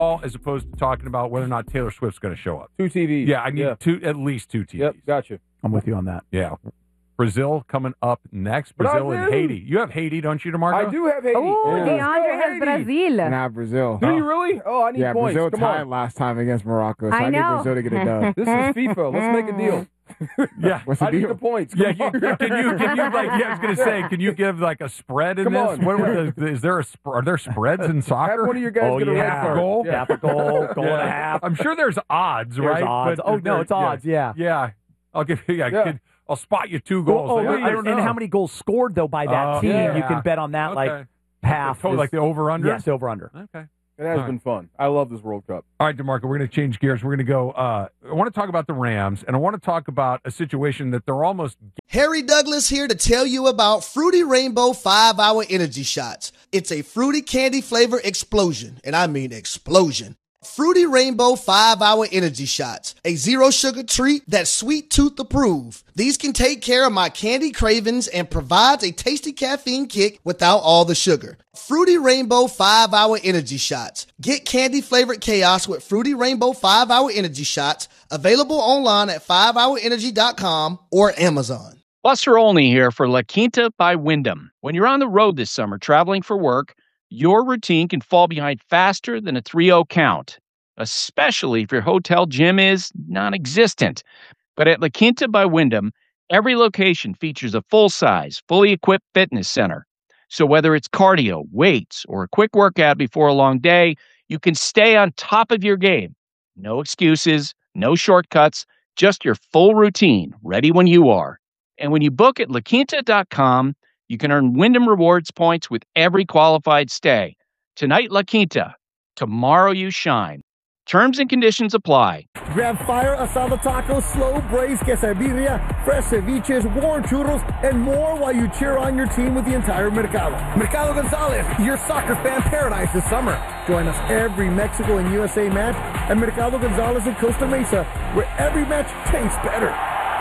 as opposed to talking about whether or not Taylor Swift's going to show up. 2 TVs. Yeah, I need at least 2 TVs. Yep, gotcha. I'm with you on that. Yeah. Brazil coming up next. Brazil and Haiti. You have Haiti, don't you, DeMarco? I do have Haiti. Oh, DeAndre has Brazil. Nah, Brazil. Do you really? Oh, I need points. Brazil Come tied on. last time against Morocco, so I need know. Brazil to get it done. This is FIFA. Let's make a deal. Yeah. What's the I need deal? the points. Yeah, Come on. can you like? Yeah, I was going to say, can you give like a spread in Come this? on. Is there are there spreads in soccer? Have one of your guys get a red card. Goal? Yeah. Half a goal, goal and a half. I'm sure there's odds, There's right? odds. But It's odds, yeah. Yeah. I'll give you. Yeah. I'll spot you 2 goals. I don't know. And how many goals scored, though, by that team? yeah. You can bet on that, like half. Totally, like the over-under? Yes, over-under. Okay. It has been fun. I love this World Cup. All right, DeMarco, we're going to change gears. We're going to go. I want to talk about the Rams, and I want to talk about a situation that they're almost. Harry Douglas here to tell you about Fruity Rainbow 5-Hour Energy Shots. It's a fruity candy flavor explosion, and I mean explosion. Fruity Rainbow 5-Hour Energy Shots, a zero sugar treat that's sweet tooth approved. These can take care of my candy cravings and provides a tasty caffeine kick without all the sugar. Fruity Rainbow 5-Hour Energy Shots. Get candy flavored chaos with Fruity Rainbow 5-Hour Energy Shots, available online at 5hourenergy.com or Amazon. Buster Olney here for La Quinta by Wyndham. When you're on the road this summer traveling for work, your routine can fall behind faster than a 3-0 count, especially if your hotel gym is non-existent. But at La Quinta by Wyndham, every location features a full-size, fully equipped fitness center. So whether it's cardio, weights, or a quick workout before a long day, you can stay on top of your game. No excuses, no shortcuts, just your full routine, ready when you are. And when you book at LaQuinta.com, you can earn Wyndham Rewards points with every qualified stay. Tonight, La Quinta. Tomorrow, you shine. Terms and conditions apply. Grab fire asada tacos, slow braised quesadilla, fresh ceviches, warm churros, and more while you cheer on your team with the entire Mercado. Mercado Gonzalez, your soccer fan paradise this summer. Join us every Mexico and USA match at Mercado Gonzalez in Costa Mesa, where every match tastes better.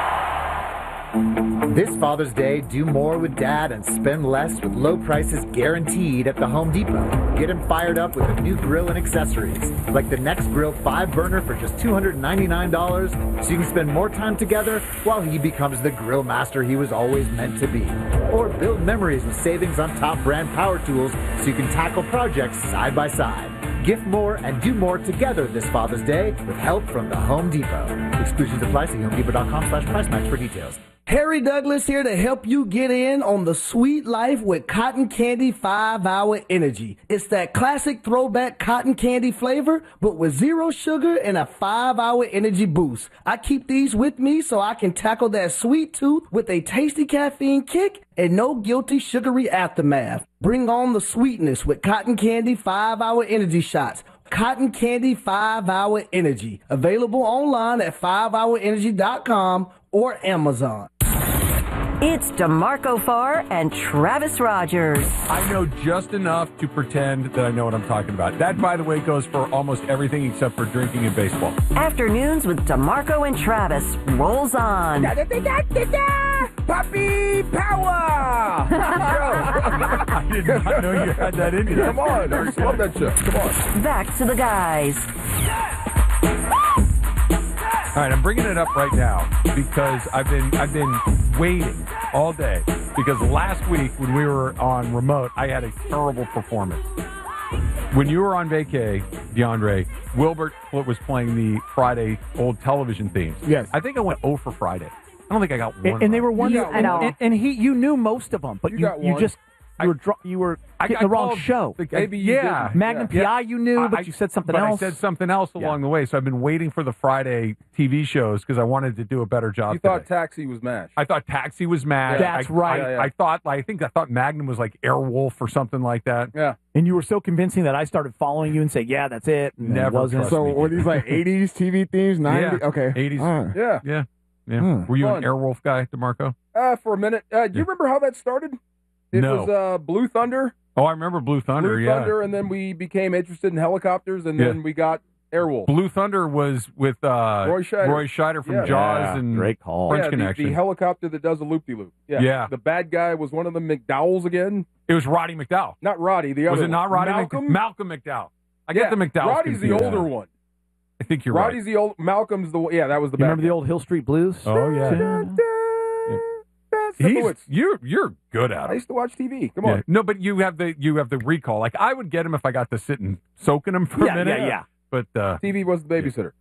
This Father's Day, do more with Dad and spend less with low prices guaranteed at the Home Depot. Get him fired up with a new grill and accessories, like the Next Grill 5-burner for just $299, so you can spend more time together while he becomes the grill master he was always meant to be. Or build memories with savings on top brand power tools so you can tackle projects side by side. Gift more and do more together this Father's Day with help from the Home Depot. Exclusions apply. See HomeDepot.com/price match for details. Harry Douglas here to help you get in on the sweet life with Cotton Candy 5-Hour Energy. It's that classic throwback cotton candy flavor, but with zero sugar and a 5-hour energy boost. I keep these with me so I can tackle that sweet tooth with a tasty caffeine kick and no guilty sugary aftermath. Bring on the sweetness with Cotton Candy 5-Hour Energy Shots. Cotton Candy 5-Hour Energy. Available online at 5hourenergy.com or Amazon. It's DeMarco Farr and Travis Rogers. I know just enough to pretend that I know what I'm talking about. That, by the way, goes for almost everything except for drinking and baseball. Afternoons with DeMarco and Travis rolls on. Puppy power! I did not know you had that in you. Come on, I love that shit. Come on. Back to the guys. All right, I'm bringing it up right now because I've been waiting all day because last week when we were on remote, I had a terrible performance. When you were on vacay, DeAndre, Wilbert was playing the Friday old television themes. Yes. I think I went 0 for Friday. I don't think I got one. And they were one. And you knew most of them, but you were getting the wrong show. Magnum PI you knew, but you said something else. I said something else along the way, so I've been waiting for the Friday TV shows because I wanted to do a better job. You thought Taxi was MASH. I thought Taxi was MASH. That's right. I thought Magnum was like Airwolf or something like that. Yeah. And you were so convincing that I started following you and saying, "Yeah, that's it." And Never it wasn't. So were these like 80s TV themes? 90s? Yeah. Okay. 80s. Yeah. Yeah. Were you Fun. an Airwolf guy, DeMarco? For a minute. Do you remember how that started? It No. was Blue Thunder. Oh, I remember Blue Thunder. Blue Thunder, and then we became interested in helicopters, and then we got Airwolf. Blue Thunder was with Roy Scheider from Jaws and great call. French the Connection. helicopter that does a loop-de-loop. Yeah. The bad guy was one of the McDowells again. It was Roddy McDowell. Not Roddy, the other Was it one. not Roddy Malcolm? Malcolm McDowell. I get the McDowell's Roddy's the older one. I think you're Roddy's the old. Malcolm's the that was the. Remember the old Hill Street Blues? Oh yeah. You're good at it. I used to watch TV. Come on. No, but you have the recall. Like I would get him if I got to sit and soak in him for a minute. Yeah. But TV was the babysitter.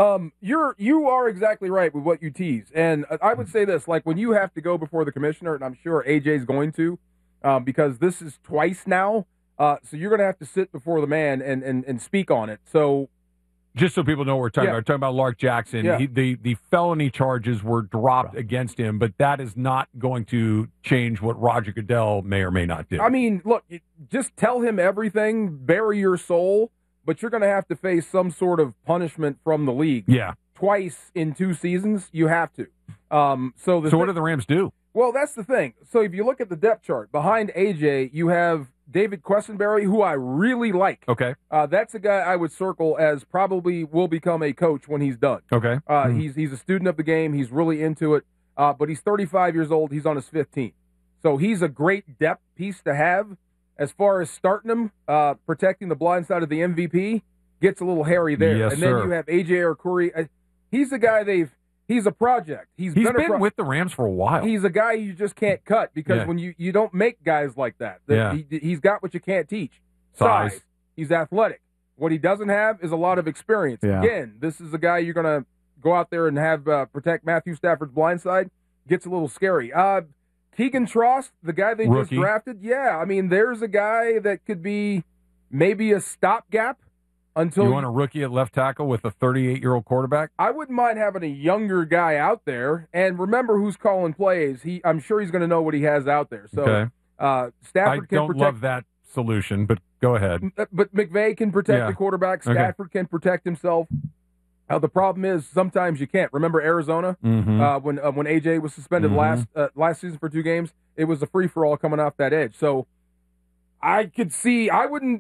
You are exactly right with what you tease, and I would say this: like when you have to go before the commissioner, and I'm sure AJ's going to, because this is twice now. So you're going to have to sit before the man and speak on it. So. Just so people know what we're talking about. We're talking about Lark Jackson. Yeah. The felony charges were dropped against him, but that is not going to change what Roger Goodell may or may not do. I mean, look, just tell him everything, bury your soul, but you're going to have to face some sort of punishment from the league. Yeah. Twice in 2 seasons, you have to. So what do the Rams do? Well, that's the thing. So if you look at the depth chart, behind AJ, you have David Quessenberry, who I really like. Okay. That's a guy I would circle as probably will become a coach when he's done. Okay. He's a student of the game. He's really into it. But he's 35 years old. He's on his 5th team. So he's a great depth piece to have. As far as starting him, protecting the blind side of the MVP, gets a little hairy there. Yes, and then you have AJ Arcuri. He's a guy he's a project. He's been with the Rams for a while. He's a guy you just can't cut because when you don't make guys like that. He's got what you can't teach. Size. He's athletic. What he doesn't have is a lot of experience. Yeah. Again, this is a guy you're going to go out there and have protect Matthew Stafford's blind side. Gets a little scary. Keegan Trost, the guy they just drafted, I mean, there's a guy that could be maybe a stopgap. Until you want a rookie at left tackle with a 38-year-old quarterback? I wouldn't mind having a younger guy out there. And remember who's calling plays. I'm sure he's going to know what he has out there. So Stafford can protect. I don't love that solution, but go ahead. But McVay can protect the quarterback. Stafford can protect himself. The problem is sometimes you can't. Remember Arizona when AJ was suspended last season for 2 games? It was a free-for-all coming off that edge. So I could see I wouldn't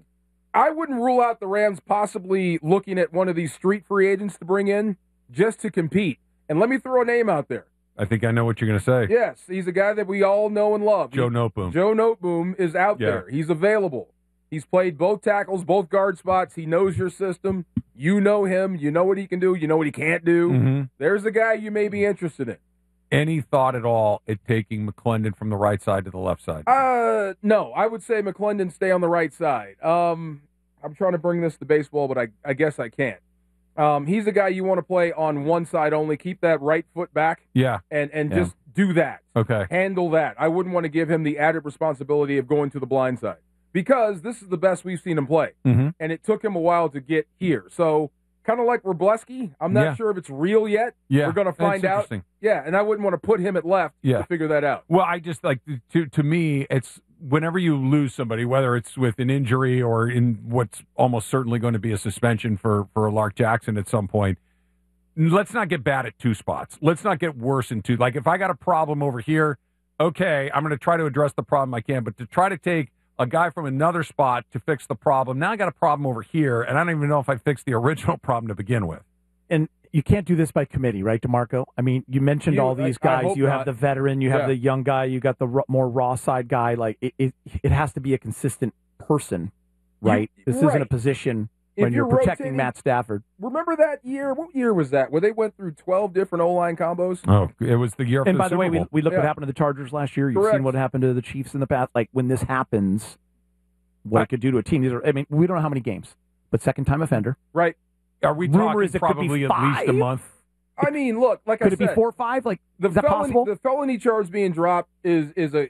rule out the Rams possibly looking at one of these street free agents to bring in just to compete. And let me throw a name out there. I think I know what you're going to say. Yes, he's a guy that we all know and love. Joe Noteboom. Joe Noteboom is out there. He's available. He's played both tackles, both guard spots. He knows your system. You know him. You know what he can do. You know what he can't do. Mm-hmm. There's a guy you may be interested in. Any thought at all at taking McClendon from the right side to the left side? No. I would say McClendon stay on the right side. I'm trying to bring this to baseball, but I guess I can't. He's a guy you want to play on one side only. Keep that right foot back. Yeah. And just do that. Okay. Handle that. I wouldn't want to give him the added responsibility of going to the blind side because this is the best we've seen him play. Mm-hmm. And it took him a while to get here. So kind of like Wroblewski, I'm not sure if it's real yet. Yeah. We're going to find out. Yeah, and I wouldn't want to put him at left to figure that out. Well, I just like to me, it's whenever you lose somebody, whether it's with an injury or in what's almost certainly going to be a suspension for Lark Jackson at some point, let's not get bad at 2 spots. Let's not get worse in 2. Like if I got a problem over here, okay, I'm going to try to address the problem I can, but to try to take a guy from another spot to fix the problem, now I got a problem over here, and I don't even know if I fixed the original problem to begin with. And you can't do this by committee, right, DeMarco? I mean, you mentioned all these guys. You have the veteran, you have the young guy, you got the more raw side guy. Like it has to be a consistent person, right? This isn't a position when you're protecting Matt Stafford. Remember that year? What year was that? Where they went through 12 different O-line combos? Oh, it was the year of and the by the way, Super Bowl. we looked what happened to the Chargers last year. You've seen what happened to the Chiefs in the past. Like when this happens, what it could do to a team. I mean, we don't know how many games, but second-time offender. Right. Are we talking probably at least a month? I mean, look, like I said. Could it be 4 or 5? Like, is that possible? The felony charge being dropped is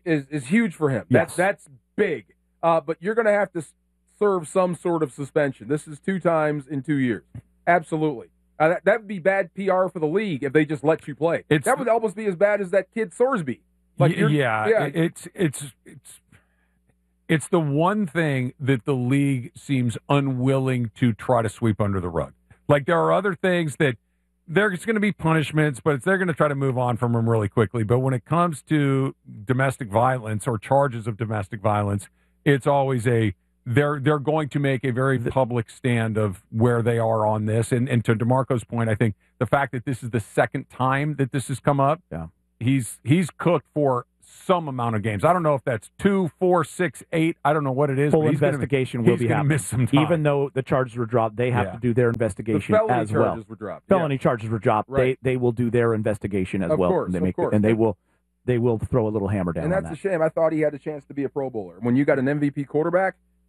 huge for him. That's big. But you're going to have to serve some sort of suspension. This is 2 times in 2 years. Absolutely. That would be bad PR for the league if they just let you play. That would almost be as bad as that kid Sorsby. Like It's the one thing that the league seems unwilling to try to sweep under the rug. Like there are other things that there's going to be punishments, but they're going to try to move on from them really quickly. But when it comes to domestic violence or charges of domestic violence, it's always they're going to make a very public stand of where they are on this. And to DeMarco's point, I think the fact that this is the second time that this has come up, he's cooked for some amount of games. I don't know if that's 2, 4, 6, 8. I don't know what it is. Full investigation will be happening. Miss some time. Even though the charges were dropped, they have to do their investigation the felony as well. Charges were dropped. Felony charges were dropped. Right. They will do their investigation as well. Course, of course. And they will throw a little hammer down. And that's on that. a shame. I thought he had a chance to be a Pro Bowler. When you got an MVP quarterback, the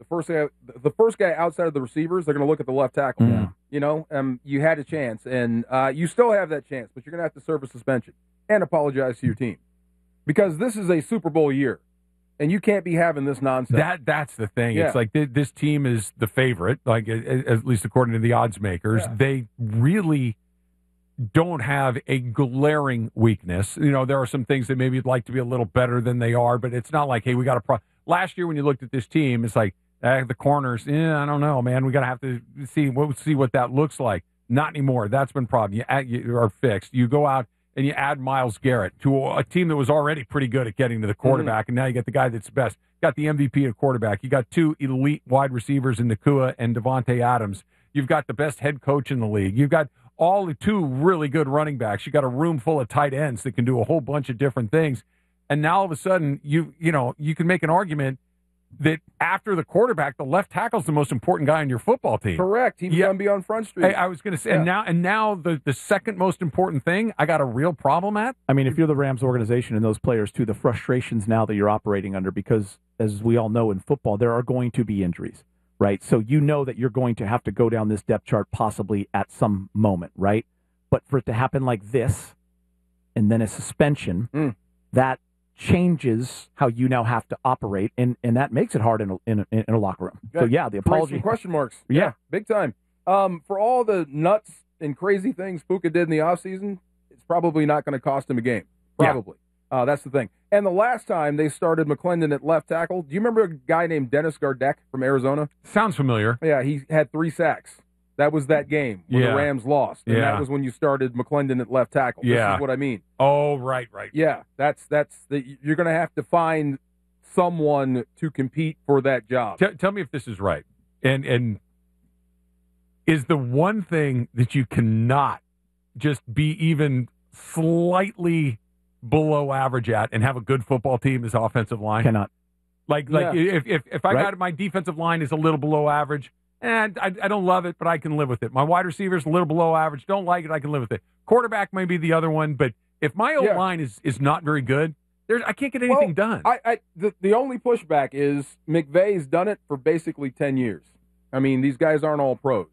first guy outside of the receivers, they're going to look at the left tackle. Yeah. You know, you had a chance, and you still have that chance, but you're going to have to serve a suspension and apologize to your team because this is a Super Bowl year, and you can't be having this nonsense. That's the thing. Yeah. It's like this team is the favorite, like at least according to the odds makers. Yeah. They really don't have a glaring weakness. You know, there are some things that maybe you'd like to be a little better than they are, but it's not like, hey, we got a last year when you looked at this team, it's like the corners. I don't know, man. We got to have to see what that looks like. Not anymore. That's been a problem. You are fixed. You go out and you add Myles Garrett to a team that was already pretty good at getting to the quarterback, and now you get the guy that's best. Got the MVP at quarterback. You got 2 elite wide receivers in Nacua and Devontae Adams. You've got the best head coach in the league. You've got all the 2 really good running backs. You got a room full of tight ends that can do a whole bunch of different things. And now all of a sudden, you can make an argument that after the quarterback, the left tackle is the most important guy on your football team. Correct. He's going to be on Front Street. Hey, I was going to say, and now the second most important thing I got a real problem at. I mean, if you're the Rams organization and those players too, the frustrations now that you're operating under, because as we all know in football, there are going to be injuries, right? So you know that you're going to have to go down this depth chart possibly at some moment, right? But for it to happen like this, and then a suspension, that changes how you now have to operate, and that makes it hard in a locker room. So yeah, the apology, some question marks, yeah, big time. For all the nuts and crazy things Puka did in the offseason, it's probably not going to cost him a game. Probably, that's the thing. And the last time they started McClendon at left tackle, do you remember a guy named Dennis Gardeck from Arizona? Sounds familiar. Yeah, he had 3 sacks. That was that game when the Rams lost, and that was when you started McClendon at left tackle. This is what I mean. Oh, right. Yeah, you're going to have to find someone to compete for that job. Tell me if this is right. And is the one thing that you cannot just be even slightly below average at and have a good football team is offensive line? Cannot. Like if I got my defensive line is a little below average. And I don't love it, but I can live with it. My wide receiver's a little below average. Don't like it. I can live with it. Quarterback may be the other one, but if my O-line is not very good, I can't get anything done. The only pushback is McVay's done it for basically 10 years. I mean, these guys aren't all pros.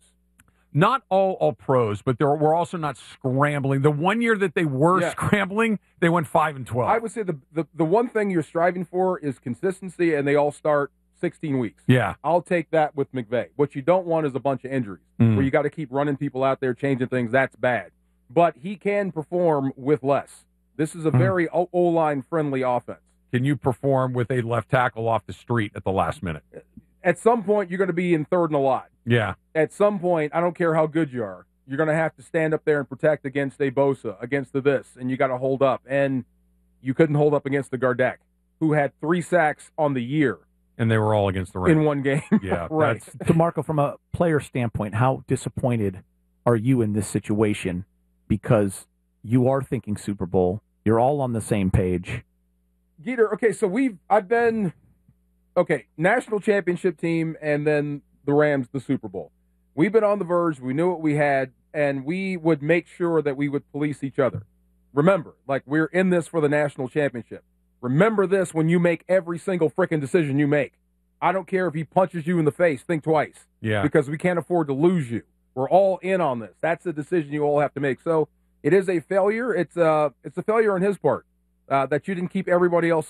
Not all pros, but we're also not scrambling. The one year that they were scrambling, they went 5-12. I would say the one thing you're striving for is consistency, and they all start 16 weeks. Yeah. I'll take that with McVay. What you don't want is a bunch of injuries where you got to keep running people out there, changing things. That's bad. But he can perform with less. This is a very O-line friendly offense. Can you perform with a left tackle off the street at the last minute? At some point, you're going to be in third and a lot. Yeah. At some point, I don't care how good you are, you're going to have to stand up there and protect against a Bosa, against the this, and you got to hold up. And you couldn't hold up against the Gardeck, who had 3 sacks on the year. And they were all against the Rams. In one game. Yeah. Right. So, Marco, from a player standpoint, how disappointed are you in this situation? Because you are thinking Super Bowl. You're all on the same page. Geeter, okay, so I've been, national championship team and then the Rams, the Super Bowl. We've been on the verge. We knew what we had, and we would make sure that we would police each other. Remember, we're in this for the national championship. Remember this when you make every single freaking decision you make. I don't care if he punches you in the face. Think twice. Yeah. Because we can't afford to lose you. We're all in on this. That's the decision you all have to make. So it is a failure. It's a failure on his part that you didn't keep everyone else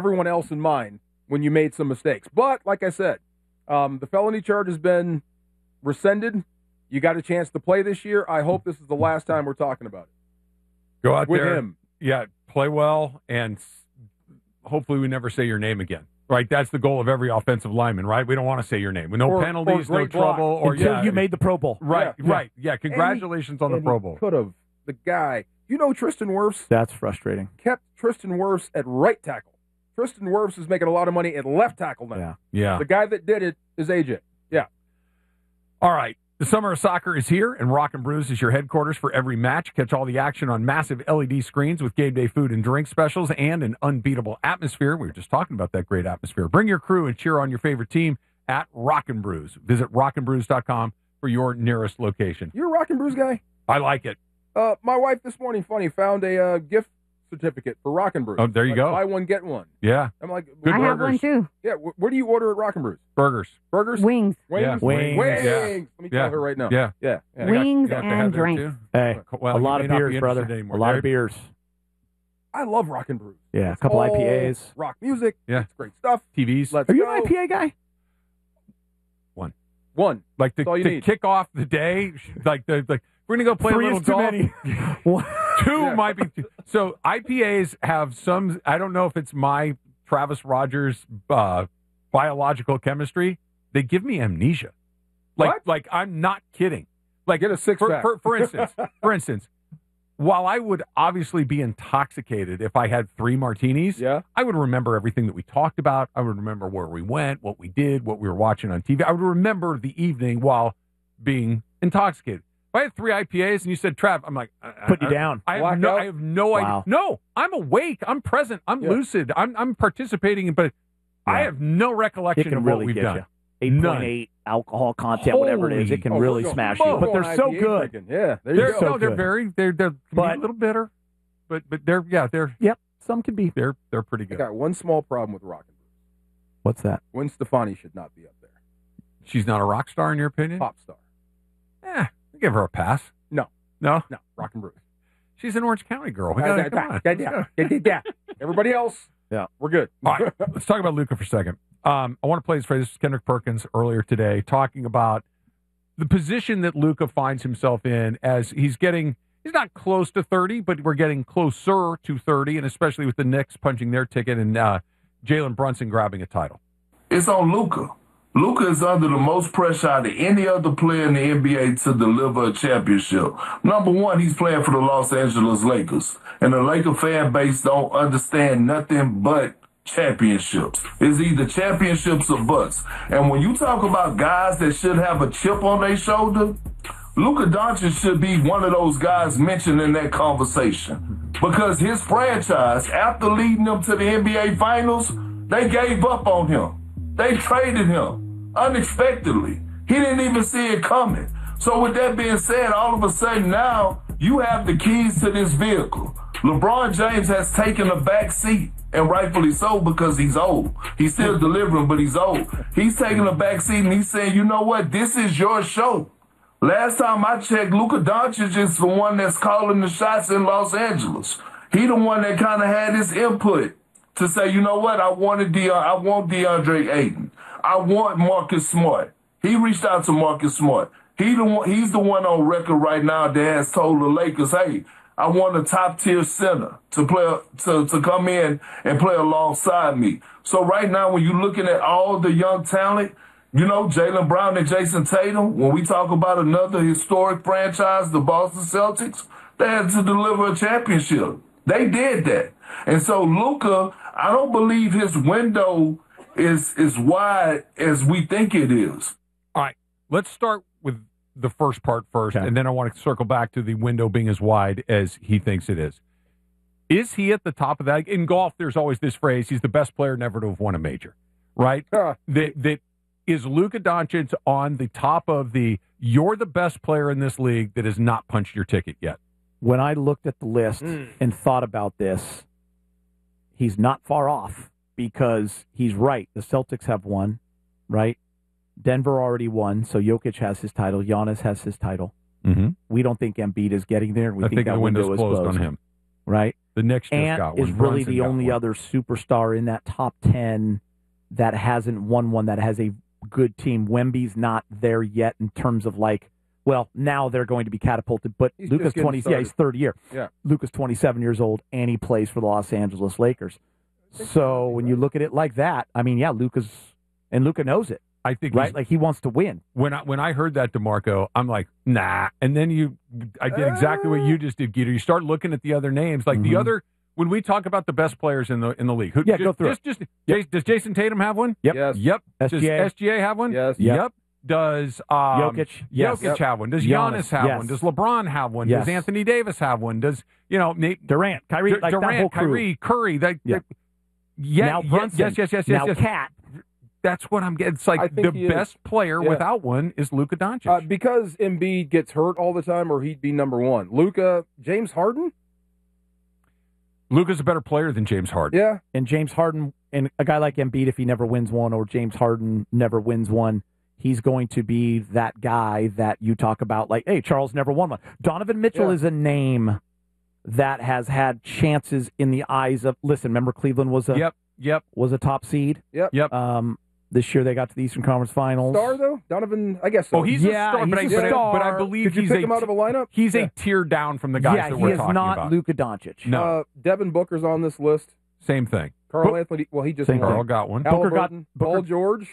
in mind when you made some mistakes. But like I said, the felony charge has been rescinded. You got a chance to play this year. I hope this is the last time we're talking about it. Go out with there. Him. Yeah, play well, and hopefully we never say your name again. Right, that's the goal of every offensive lineman, right? We don't want to say your name. With no penalties, no trouble. Until you made the Pro Bowl. Right. Yeah, congratulations on the Pro Bowl. Could have. The guy, Tristan Wirfs? That's frustrating. Kept Tristan Wirfs at right tackle. Tristan Wirfs is making a lot of money at left tackle now. Yeah. The guy that did it is AJ. Yeah. All right. The summer of soccer is here, and Rock and Brews is your headquarters for every match. Catch all the action on massive LED screens with game day food and drink specials and an unbeatable atmosphere. We were just talking about that great atmosphere. Bring your crew and cheer on your favorite team at Rock and Brews. Visit rockandbrews.com for your nearest location. You're a Rock and Brews guy? I like it. My wife this morning, found a gift certificate for Rock and Brews. Oh, there you go. Buy one, get one. Yeah. I'm like, good I burgers. have one too. Yeah, where do you order at Rock and Brews? Burgers. Wings. Yeah. Wings. Yeah. Let me tell her right now. Yeah. Yeah. Wings You have to and have that drinks. too? Hey, Well, a lot you of may not beers, be brother. interested anymore. A lot of beers. I love Rock and Brews. Yeah, a It's couple all IPAs. rock music. Yeah. It's great stuff. TVs. Let's Are you go. an IPA guy? One. Like That's all you to need. kick off the day, like we're going to go play Three a little is too golf. many. Two Yeah. might be. So IPAs have some. I don't know if it's my Travis Rogers biological chemistry. They give me amnesia. Like I'm not kidding. Like Get a six-pack. For instance, while I would obviously be intoxicated if I had 3 martinis, Yeah. I would remember everything that we talked about. I would remember where we went, what we did, what we were watching on TV. I would remember the evening while being intoxicated. If I had 3 IPAs and you said, Trav, I'm like, Put you down. I have no idea. Wow. No, I'm awake. I'm present. I'm lucid. I'm participating, but I have no It recollection can of really what we've get done. you. 8.8 alcohol content, whatever it is, it can really smash you. But they're so good. Yeah, there you They're go. so they're good. very they're can be a little bitter, but they're Yep, some can be. they're pretty I good. got one small problem with Rock and Brews. What's that? Gwen Stefani should not be up there. She's not a rock star in your opinion? Pop star. I give her a pass. No. No, Rock and Brews. She's an Orange County girl. We gotta, come on. Yeah. Everybody else, Yeah. we're good. All right, let's talk about Luka for a second. I want to play this phrase. This is Kendrick Perkins earlier today talking about the position that Luka finds himself in as he's not close to 30, but we're getting closer to 30, and especially with the Knicks punching their ticket and Jalen Brunson grabbing a title. It's on Luka. Luka is under the most pressure out of any other player in the NBA to deliver a championship. Number one, he's playing for the Los Angeles Lakers. And the Laker fan base don't understand nothing but championships. It's either championships or busts. And when you talk about guys that should have a chip on their shoulder, Luka Doncic should be one of those guys mentioned in that conversation. Because his franchise, after leading them to the NBA Finals, they gave up on him. They traded him unexpectedly. He didn't even see it coming. So with that being said, all of a sudden now you have the keys to this vehicle. LeBron James has taken a back seat, and rightfully so, because he's old. He's still delivering, but he's old. He's taking a back seat and he's saying, you know what? This is your show. Last time I checked, Luka Doncic is the one that's calling the shots in Los Angeles. He the one that kind of had his input to say, you know what? I want DeAndre Ayton. I want Marcus Smart. He reached out to Marcus Smart. He's the one on record right now that has told the Lakers, hey, I want a top-tier center to come in and play alongside me. So right now, when you're looking at all the young talent, you know, Jaylen Brown and Jason Tatum, when we talk about another historic franchise, the Boston Celtics, they had to deliver a championship. They did that. And so Luka, I don't believe his window is as wide as we think it is. All right, let's start with the first part first, and then I want to circle back to the window being as wide as he thinks it is. Is he at the top of that? In golf, there's always this phrase, he's the best player never to have won a major, right? That is Luka Doncic on the top of you're the best player in this league that has not punched your ticket yet? When I looked at the list and thought about this, he's not far off because he's right. The Celtics have won, right? Denver already won, so Jokic has his title. Giannis has his title. Mm-hmm. We don't think Embiid is getting there. We I think that the window window's is closed on him. Right? The Knicks just Ant got one. is really Brunson the got only one. other superstar in that top 10 that hasn't won one, that has a good team. Wemby's not there yet in terms of now they're going to be catapulted, but Luka's 20. Yeah, he's third year. Yeah. Luka's 27 years old, and he plays for the Los Angeles Lakers. So when you look at it like that, I mean, yeah, Luka knows it. I think right, like he wants to win. When I heard that, DeMarco, I'm like, nah. And then I did exactly what you just did, Guido. You start looking at the other names, like the other. When we talk about the best players in the league, go through it. Does Jason Tatum have one? Yep. Yes. Yep. SGA. Does SGA have one? Yes. Yep. Does Jokic? Yes. Jokic have one? Does Giannis have one? Does LeBron have one? Yes. Does Anthony Davis have one? Does Durant, Kyrie, like Durant, that whole crew. Kyrie, Curry? Now Brunson. Yes. Now Cat. That's what I'm getting. It's like the best player without one is Luka Doncic. Because Embiid gets hurt all the time, or he'd be number one. Luka, James Harden. Luka's a better player than James Harden. Yeah, and James Harden, and a guy like Embiid, if he never wins one, or James Harden never wins one, he's going to be that guy that you talk about, like, hey, Charles never won one. Donovan Mitchell is a name that has had chances in the eyes of. Listen, remember Cleveland was a was a top seed. Yep. This year they got to the Eastern Conference Finals. Star though, Donovan, I guess so. Oh, he's a star, but I believe Could you pick him out of a lineup. He's a tier down from the guys that we're talking about. he is not Luka Doncic. No, Devin Booker's on this list. Same thing. Anthony. Well, he just Carl got one. Paul George.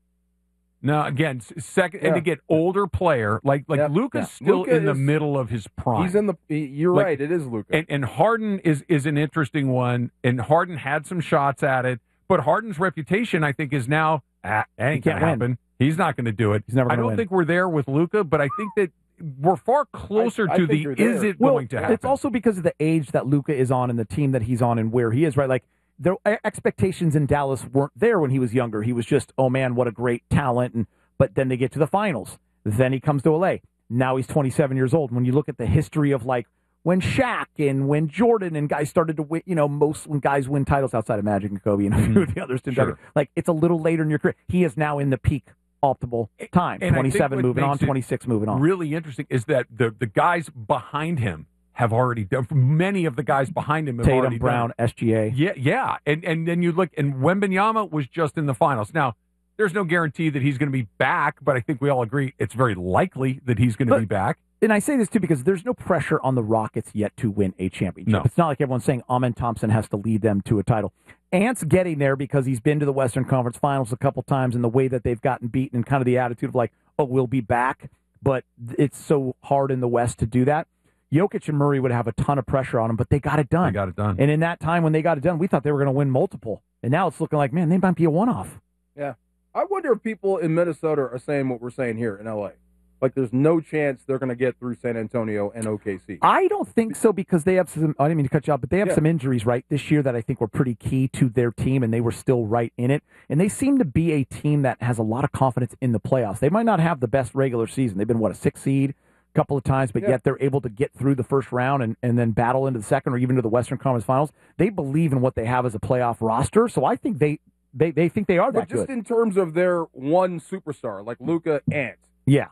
No, again, second, and to get older player like Luka's still in the middle of his prime. He's in the. You're right. It is Luka. And Harden is an interesting one. And Harden had some shots at it, but Harden's reputation, I think, is now ain't gonna happen. He's not going to do it. He's never. I don't think we're there with Luka, but I think that we're far closer to the is it going to happen. It's also because of the age that Luka is on and the team that he's on and where he is. Right, like. The expectations in Dallas weren't there when he was younger. He was just, oh man, what a great talent. But then they get to the finals. Then he comes to LA. Now he's 27 years old. When you look at the history of like when Shaq and when Jordan and guys started to win, most when guys win titles outside of Magic and Kobe and a few of the others didn't. Like it's a little later in your career. He is now in the peak optimal time. And 27 moving on, 26 moving on. Really interesting is that the guys behind him have already done. Many of the guys behind him have Tatum, already Brown, done. SGA. Yeah. And then you look, and Wembanyama was just in the finals. Now, there's no guarantee that he's going to be back, but I think we all agree it's very likely that he's going to be back. And I say this, too, because there's no pressure on the Rockets yet to win a championship. No. It's not like everyone's saying Amen Thompson has to lead them to a title. Ant's getting there because he's been to the Western Conference Finals a couple times, and the way that they've gotten beaten and kind of the attitude of like, oh, we'll be back. But it's so hard in the West to do that. Jokic and Murray would have a ton of pressure on them, but they got it done. And in that time when they got it done, we thought they were going to win multiple. And now it's looking like, man, they might be a one-off. Yeah. I wonder if people in Minnesota are saying what we're saying here in L.A. Like there's no chance they're going to get through San Antonio and OKC. I don't think so because they have some, I didn't mean to cut you off, but they have some injuries right this year that I think were pretty key to their team, and they were still right in it. And they seem to be a team that has a lot of confidence in the playoffs. They might not have the best regular season. They've been, a 6 seed? Couple of times, but yet they're able to get through the first round and then battle into the second or even to the Western Conference Finals. They believe in what they have as a playoff roster, so I think they think they are that good. But just in terms of their one superstar, like Luka Ant. Yeah.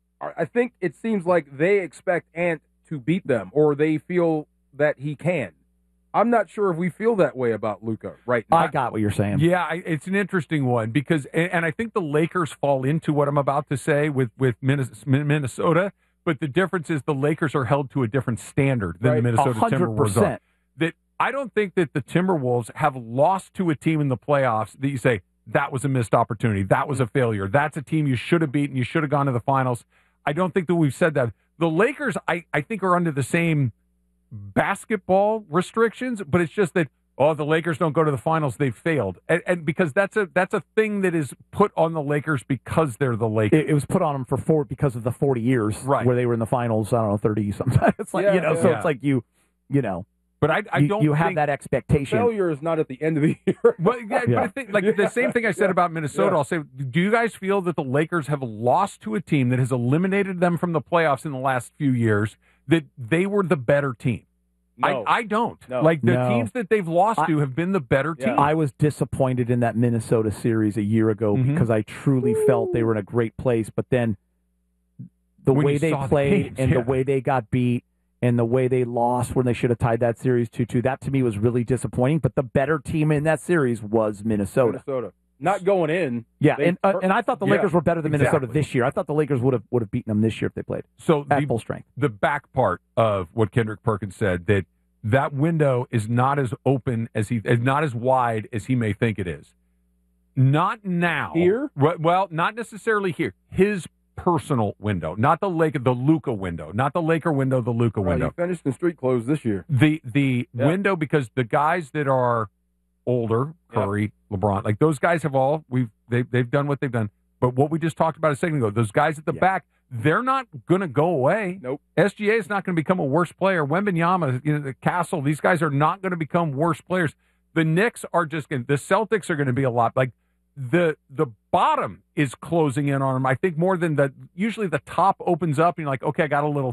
I think it seems like they expect Ant to beat them, or they feel that he can. I'm not sure if we feel that way about Luka right now. I got what you're saying. Yeah, it's an interesting one because, and I think the Lakers fall into what I'm about to say with Minnesota. But the difference is the Lakers are held to a different standard than the Minnesota 100%. Timberwolves are. That I don't think that the Timberwolves have lost to a team in the playoffs that you say, that was a missed opportunity, that was a failure, that's a team you should have beaten, you should have gone to the finals. I don't think that we've said that. The Lakers, I think, are under the same basketball restrictions, but it's just that, the Lakers don't go to the finals, they've failed. And because that's a thing that is put on the Lakers because they're the Lakers. It was put on them because of the 40 years where they were in the finals, 30 sometimes. It's like, so it's like you know. But I don't think have that expectation. Failure is not at the end of the year. But I think the same thing I said about Minnesota, I'll say, do you guys feel that the Lakers have lost to a team that has eliminated them from the playoffs in the last few years, that they were the better team? No. I don't. No. Like, the teams that they've lost to have been the better team. I was disappointed in that Minnesota series a year ago because I truly felt they were in a great place. But then the way they played and the way they got beat and the way they lost when they should have tied that series 2-2, that to me was really disappointing. But the better team in that series was Minnesota. Not going in. Yeah, and I thought the Lakers were better than Minnesota this year. I thought the Lakers would have beaten them this year if they played at full strength. The back part of what Kendrick Perkins said, that window is not as open as not as wide as he may think it is. Not now. Here? Well, not necessarily here. His personal window, not the Luka window, not the Laker window, the Luka window. He finished in street clothes this year. The window, because the guys that are older, Curry, LeBron, like those guys have they've done what they've done. But what we just talked about a second ago, those guys at the back, they're not going to go away. Nope. SGA is not going to become a worse player. Wembanyama, the Castle, these guys are not going to become worse players. The Knicks are just going to, the Celtics are going to be a lot. Like, the bottom is closing in on them. I think more than usually the top opens up and you're like, okay, I got a little